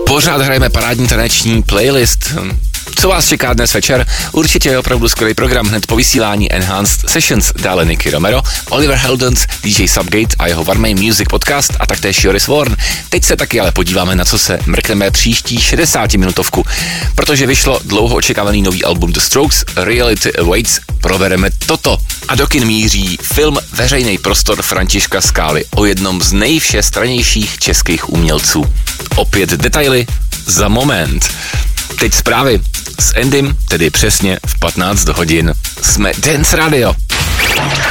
Pořád hrajeme parádní taneční playlist. Co vás čeká dnes večer? Určitě je opravdu skvělý program hned po vysílání Enhanced Sessions, dále Nicky Romero, Oliver Heldens, DJ Subgate a jeho One Man Music podcast a taktéž Joris Warren. Teď se taky ale podíváme, na co se mrkneme příští 60-minutovku, protože vyšlo dlouho očekávaný nový album The Strokes, Reality Awaits, probereme toto. A do kin míří film Veřejný prostor Františka Skály o jednom z nejvšestrannějších českých umělců. Opět detaily za moment. Teď zprávy s Endym, tedy přesně v 15 hodin. Jsme Dance Radio.